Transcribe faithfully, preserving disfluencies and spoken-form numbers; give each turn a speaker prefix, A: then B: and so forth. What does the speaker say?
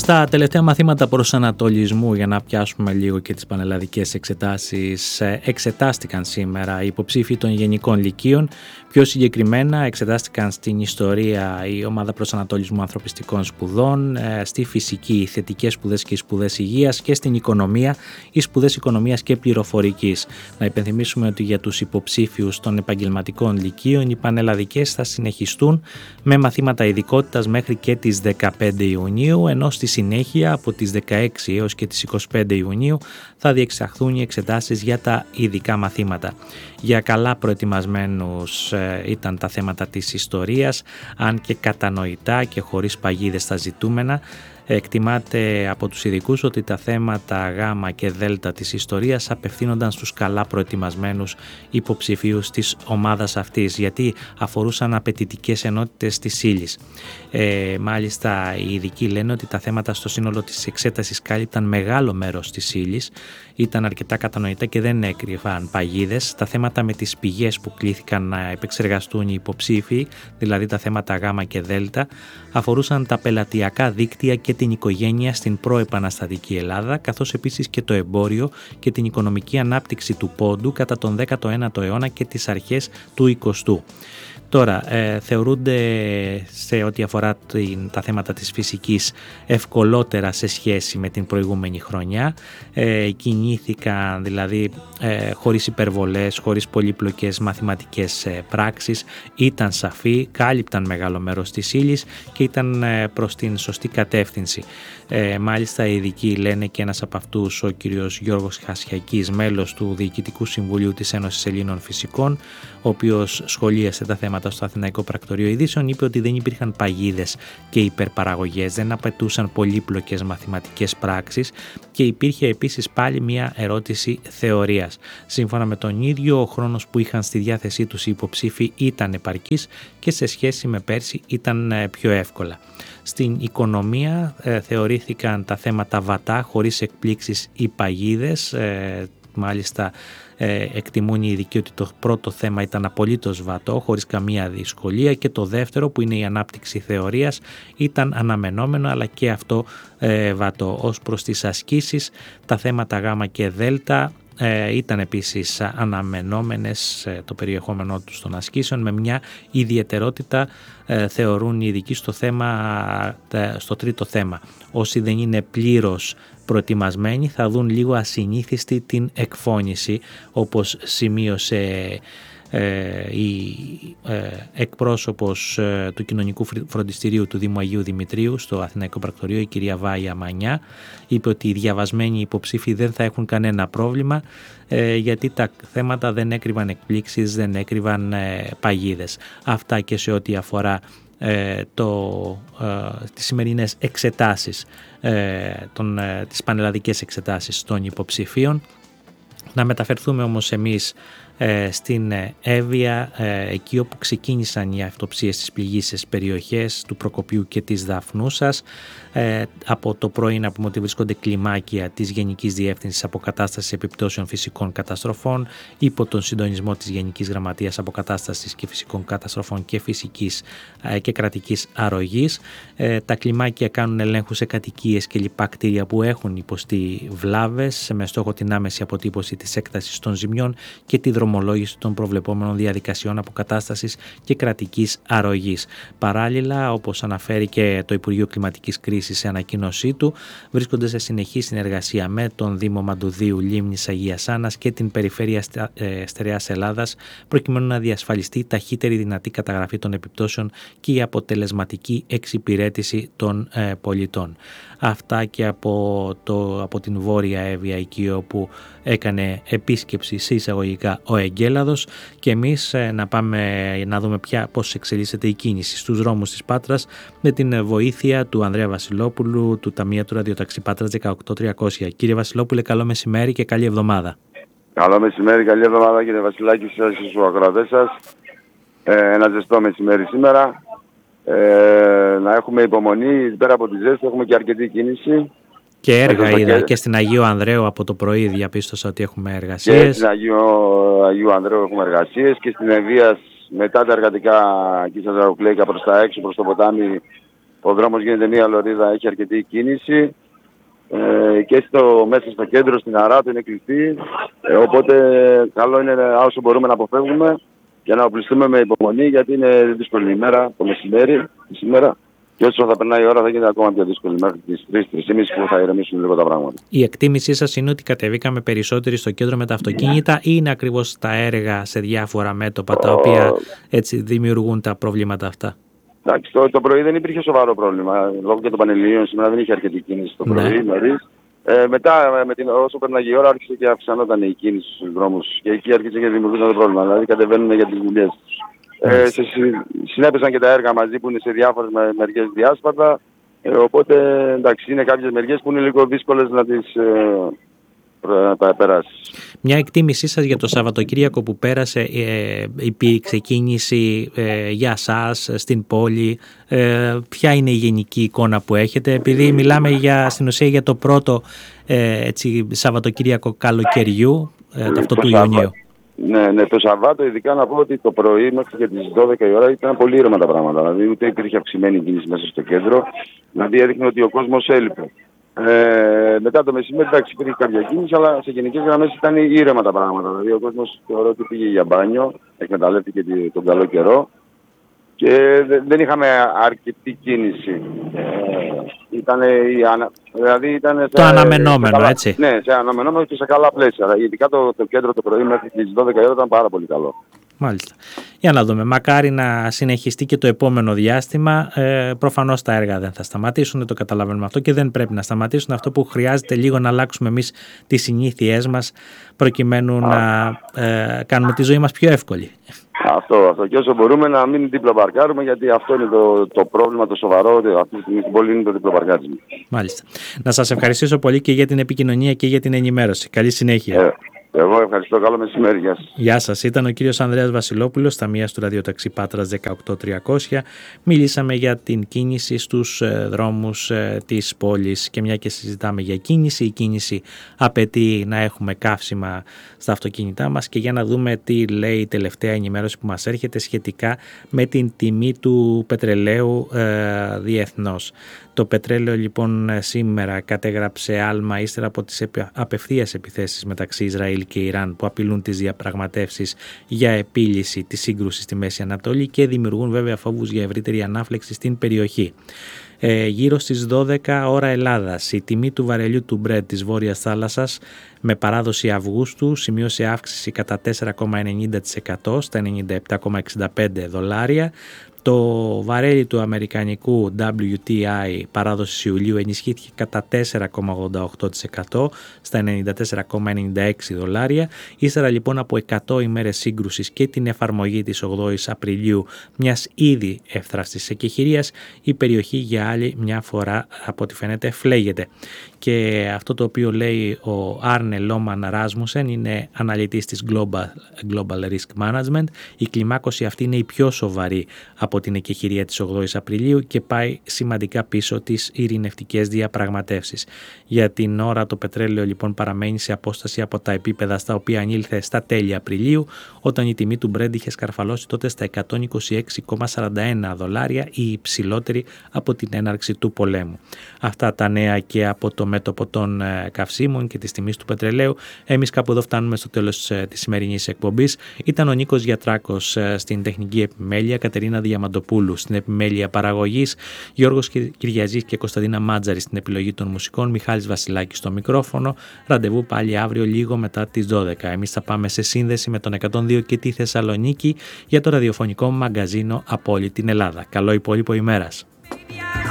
A: Στα τελευταία μαθήματα προσανατολισμού, για να πιάσουμε λίγο και τις πανελλαδικές εξετάσεις, εξετάστηκαν σήμερα οι υποψήφοι των γενικών λυκείων. Πιο συγκεκριμένα εξετάστηκαν στην ιστορία η ομάδα προσανατολισμού ανθρωπιστικών σπουδών, στη φυσική οι θετικές σπουδές και οι σπουδές υγείας και στην οικονομία οι σπουδές οικονομίας και πληροφορικής. Να υπενθυμίσουμε ότι για τους υποψήφιους των επαγγελματικών λυκείων οι πανελλαδικές θα συνεχιστούν με μαθήματα ειδικότητας μέχρι και τις δεκαπέντε Ιουνίου, ενώ στη συνέχεια από τις δεκαέξι έως και τις είκοσι πέντε Ιουνίου θα διεξαχθούν οι εξετάσεις για τα ειδικά μαθήματα. Για καλά προετοιμασμένους ε, ήταν τα θέματα της ιστορίας, αν και κατανοητά και χωρίς παγίδες στα ζητούμενα. Εκτιμάται από τους ειδικούς ότι τα θέματα Γ και Δ της ιστορίας απευθύνονταν στους καλά προετοιμασμένους υποψηφίους της ομάδας αυτής, γιατί αφορούσαν απαιτητικές ενότητες της ύλης. Ε, μάλιστα οι ειδικοί λένε ότι τα θέματα στο σύνολο της εξέτασης κάλυπταν μεγάλο μέρος της ύλης, ήταν αρκετά κατανοητά και δεν έκρυβαν παγίδες. Τα θέματα με τις πηγές που κλήθηκαν να επεξεργαστούν οι υποψήφοι, δηλαδή τα θέματα Γ και Δ, αφορούσαν τα πελατειακά δίκτυα και την οικογένεια στην προεπαναστατική Ελλάδα, καθώς επίσης και το εμπόριο και την οικονομική ανάπτυξη του Πόντου κατά τον δέκατο ένατο αιώνα και τις αρχές του εικοστού. Τώρα, ε, θεωρούνται σε ό,τι αφορά την, τα θέματα της φυσικής ευκολότερα σε σχέση με την προηγούμενη χρονιά. Ε, κινήθηκαν δηλαδή ε, χωρίς υπερβολές, χωρίς πολύπλοκες μαθηματικές ε, πράξεις, ήταν σαφή, κάλυπταν μεγάλο μέρος της ύλης και ήταν ε, προς την σωστή κατεύθυνση. Ε, μάλιστα οι ειδικοί λένε, και ένας από αυτούς ο κύριος Γιώργος Χασιακής, μέλος του Διοικητικού Συμβουλίου της Ένωσης Ελλήνων Φυσικών, ο οποίος σχολίασε τα θέματα στο Αθηναϊκό Πρακτορείο Ειδήσεων, είπε ότι δεν υπήρχαν παγίδες και υπερπαραγωγές, δεν απαιτούσαν πολύπλοκες μαθηματικές πράξεις και υπήρχε επίσης πάλι μια ερώτηση θεωρίας. Σύμφωνα με τον ίδιο, ο χρόνος που είχαν στη διάθεσή τους οι υποψήφοι ήταν επαρκής και σε σχέση με πέρσι ήταν πιο εύκολα. Στην οικονομία ε, θεωρήθηκαν τα θέματα βατά, χωρίς εκπλήξεις ή παγίδες. Ε, μάλιστα ε, εκτιμούν οι ειδικοί ότι το πρώτο θέμα ήταν απολύτως βατό, χωρίς καμία δυσκολία, και το δεύτερο, που είναι η ανάπτυξη θεωρίας, ήταν αναμενόμενο αλλά και αυτό ε, βατό. Ως προς τις ασκήσεις, τα θέματα Γ και Δ Ε, ήταν επίσης αναμενόμενες ε, το περιεχόμενό τους των ασκήσεων, με μια ιδιαιτερότητα ε, θεωρούν οι ειδικοί στο, θέμα, ε, στο τρίτο θέμα. Όσοι δεν είναι πλήρως προετοιμασμένοι θα δουν λίγο ασυνήθιστη την εκφώνηση, όπως σημείωσε Ε, η ε, εκπρόσωπος ε, του Κοινωνικού Φροντιστηρίου του Δήμου Αγίου Δημητρίου στο Αθηναϊκό Πρακτορείο, η κυρία Βάια Μανιά. Είπε ότι οι διαβασμένοι υποψήφοι δεν θα έχουν κανένα πρόβλημα, ε, γιατί τα θέματα δεν έκρυβαν εκπλήξεις, δεν έκρυβαν ε, παγίδες. Αυτά και σε ό,τι αφορά ε, το, ε, τις σημερινές εξετάσεις, ε, των, ε, τις πανελλαδικές εξετάσεις των υποψηφίων. Να μεταφερθούμε όμως εμείς στην Εύβοια, εκεί όπου ξεκίνησαν οι αυτοψίες στις πληγείσες περιοχές του Προκοπίου και της Δαφνούσας. Από το πρωί να πούμε ότι βρίσκονται κλιμάκια της Γενικής Διεύθυνσης Αποκατάστασης Επιπτώσεων Φυσικών Καταστροφών υπό τον συντονισμό της Γενικής Γραμματείας Αποκατάστασης και Φυσικών Καταστροφών και Φυσικής και Κρατικής Αρρωγής. Τα κλιμάκια κάνουν ελέγχους σε κατοικίες και λοιπά κτίρια που έχουν υποστεί βλάβες, με στόχο την άμεση αποτύπωση της έκτασης των ζημιών και τη δρομολόγηση των προβλεπόμενων διαδικασιών αποκατάστασης και κρατικής αρρωγής. Παράλληλα, όπως αναφέρει και το Υπουργείο Κλιματικής Κρίσης σε ανακοίνωσή του, βρίσκονται σε συνεχή συνεργασία με τον Δήμο Μαντουδίου, Λίμνης, Αγίας Άννας και την Περιφέρεια Στερεάς Ελλάδας, προκειμένου να διασφαλιστεί η ταχύτερη δυνατή καταγραφή των επιπτώσεων και η αποτελεσματική εξυπηρέτηση των ε, πολιτών. Αυτά και από, το, από την Βόρεια Εύβοια, εκεί όπου έκανε επίσκεψη σε εισαγωγικά ο Εγκέλαδος, και εμείς ε, να πάμε να δούμε πια πώς εξελίσσεται η κίνηση στους δρόμους της Πάτρας με την βοήθεια του Ανδρέα Βασιλόπουλου του Ταμείου του Ραδιοταξί Πάτρας δεκαοκτώ τριακόσια. Κύριε Βασιλόπουλε, καλό μεσημέρι και καλή εβδομάδα. Καλό
B: μεσημέρι, καλή εβδομάδα κύριε Βασιλάκη, σας και στους ακροατές σας. Ε, ένα ζεστό μεσημέρι σήμερα. Ε, να έχουμε υπομονή, πέρα από τη ζέστη έχουμε και αρκετή κίνηση.
A: Και έργα είδα και... και στην Αγίου Ανδρέου από το πρωί διαπίστωσα ότι έχουμε εργασίες.
B: Και στην Αγίου, Αγίου Ανδρέου έχουμε εργασίες, και στην Εβίας μετά τα εργατικά εκεί στα Ζαρουκλέικα προς τα έξω, προς το ποτάμι, ο δρόμος γίνεται μία λωρίδα, έχει αρκετή κίνηση. Ε, και στο, μέσα στο κέντρο, στην Αράτο είναι κλειστή. Ε, οπότε καλό είναι όσο μπορούμε να αποφεύγουμε για να οπλιστούμε με υπομονή, γιατί είναι δύσκολη ημέρα το μεσημέρι σήμερα. Και όσο θα περνάει η ώρα θα γίνεται ακόμα πιο δύσκολη μέχρι τις τρεις με τρεις και μισή που θα ηρεμήσουν λίγο τα πράγματα.
A: Η εκτίμησή σας είναι ότι κατεβήκαμε περισσότεροι στο κέντρο με τα αυτοκίνητα, ή είναι ακριβώς τα έργα σε διάφορα μέτωπα τα οποία έτσι δημιουργούν τα προβλήματα αυτά?
B: Εντάξει, το, το πρωί δεν υπήρχε σοβαρό πρόβλημα. Λόγω και των πανελληνίων σήμερα δεν είχε αρκετή κίνηση το πρωί. Ναι. Δηλαδή, ε, μετά, με την, όσο περνάγε η ώρα, άρχισε και αυξανόταν η κίνηση στους δρόμους. Και εκεί άρχισε και δημιουργούνταν το πρόβλημα. Δηλαδή, κατεβαίνουν για τις δουλειές τους. Ε, σε, συνέπεσαν και τα έργα μαζί που είναι σε διάφορες μεριές διάσπαρτα. Ε, οπότε, εντάξει, είναι κάποιες μεριές που είναι λίγο δύσκολες να τις ε, περάσεις.
A: Μια εκτίμησή σας για το Σαββατοκύριακο που πέρασε, ε, υπήρξε κίνηση ε, για σας στην πόλη? Ε, ποια είναι η γενική εικόνα που έχετε? Επειδή μιλάμε για, στην ουσία για το πρώτο ε, έτσι, Σαββατοκύριακο καλοκαιριού, ε, αυτό του Ιουνίου.
B: Ναι, ναι, το Σαββάτο ειδικά να πω ότι το πρωί μέχρι και τις δώδεκα η ώρα ήταν πολύ ήρεμα τα πράγματα. Δηλαδή ούτε υπήρχε αυξημένη κίνηση μέσα στο κέντρο. Δηλαδή έδειχνε ότι ο κόσμος έλειπε. Ε, μετά το μεσημέρι εντάξει υπήρχε κάποια κίνηση, αλλά σε γενικές γραμμές ήταν ήρεμα τα πράγματα. Δηλαδή ο κόσμος θεωρώ ότι πήγε για μπάνιο, εκμεταλλεύτηκε τον καλό καιρό και δεν είχαμε αρκετή κίνηση. Ε, ήτανε η ανα... δηλαδή ήτανε
A: το
B: σε...
A: αναμενόμενο,
B: καλά...
A: έτσι.
B: Ναι, σε αναμενόμενο και σε καλά πλαίσια. Ειδικά το, το κέντρο το πρωί μέχρι τις δώδεκα η ώρα ήταν πάρα πολύ καλό.
A: Μάλιστα. Για να δούμε. Μακάρι να συνεχιστεί και το επόμενο διάστημα. Ε, προφανώς τα έργα δεν θα σταματήσουν, το καταλαβαίνουμε αυτό και δεν πρέπει να σταματήσουν. Αυτό που χρειάζεται λίγο να αλλάξουμε εμείς τις συνήθειές μας προκειμένου Α. να ε, κάνουμε τη ζωή μας πιο εύκολη.
B: Αυτό, αυτό. Και όσο μπορούμε να μην διπλοπαρκάρουμε, γιατί αυτό είναι το, το πρόβλημα το σοβαρό αυτή τη στιγμή στην πόλη, είναι το διπλοπαρκάρισμα.
A: Μάλιστα. Να σας ευχαριστήσω πολύ και για την επικοινωνία και για την ενημέρωση. Καλή συνέχεια.
B: Ε. Εγώ ευχαριστώ. Καλό μεσημέρι. Γεια σας.
A: Γεια σας. Ήταν ο κύριος Ανδρέας Βασιλόπουλος, ταμείας του ραδιοταξί Πάτρας δεκαοκτώ τριακόσια. Μιλήσαμε για την κίνηση στους δρόμους της πόλης και μια και συζητάμε για κίνηση. Η κίνηση απαιτεί να έχουμε καύσιμα στα αυτοκίνητά μας και για να δούμε τι λέει η τελευταία ενημέρωση που μας έρχεται σχετικά με την τιμή του πετρελαίου ε, διεθνώς. Το πετρέλαιο λοιπόν σήμερα κατέγραψε άλμα ύστερα από τις απευθείας επιθέσεις μεταξύ Ισραήλ και Ιράν που απειλούν τις διαπραγματεύσεις για επίλυση της σύγκρουσης στη Μέση Ανατολή και δημιουργούν βέβαια φόβους για ευρύτερη ανάφλεξη στην περιοχή. Ε, γύρω στις δώδεκα ώρα Ελλάδας η τιμή του βαρελιού του Brent της Βόρειας Θάλασσας με παράδοση Αυγούστου σημείωσε αύξηση κατά τέσσερα κόμμα ενενήντα τοις εκατό στα ενενήντα επτά κόμμα εξήντα πέντε δολάρια. Το βαρέλι του αμερικανικού ντάμπλιου τι άι παράδοση Ιουλίου ενισχύθηκε κατά τέσσερα κόμμα ογδόντα οκτώ τοις εκατό στα ενενήντα τέσσερα κόμμα ενενήντα έξι δολάρια. Ύστερα λοιπόν από εκατό ημέρες σύγκρουσης και την εφαρμογή της ογδόης Απριλίου μιας ήδη εύθραστης εκεχηρίας, η περιοχή για άλλη μια φορά από ό,τι φαίνεται φλέγεται. Και αυτό το οποίο λέει ο Άρνε Λόμαν Ράσμουσεν, είναι αναλυτής της Global, Global Risk Management. Η κλιμάκωση αυτή είναι η πιο σοβαρή από την εκεχηρία της ογδόης Απριλίου και πάει σημαντικά πίσω τις ειρηνευτικές διαπραγματεύσεις. Για την ώρα το πετρέλαιο λοιπόν παραμένει σε απόσταση από τα επίπεδα στα οποία ανήλθε στα τέλη Απριλίου, όταν η τιμή του Brent είχε σκαρφαλώσει τότε στα εκατόν είκοσι έξι κόμμα σαράντα ένα δολάρια, η υψηλότερη από την έναρξη του πολέμου. Αυτά τα νέα και από το μέτωπο των καυσίμων και της τιμής του πετρελαίου. Εμείς κάπου εδώ φτάνουμε στο τέλος της σημερινής εκπομπής. Ήταν ο Νίκος Γιατράκος στην τεχνική επιμέλεια, Κατερίνα Διαμαντοπούλου στην επιμέλεια παραγωγής, Γιώργος Κυριαζής και Κωνσταντίνα Μάτζαρη στην επιλογή των μουσικών, Μιχάλης Βασιλάκης στο μικρόφωνο. Ραντεβού πάλι αύριο λίγο μετά τις δώδεκα. Εμείς θα πάμε σε σύνδεση με τον εκατόν δύο και τη Θεσσαλονίκη για το ραδιοφωνικό μαγκαζίνο από όλη την Ελλάδα. Καλό υπόλοιπο ημέρας.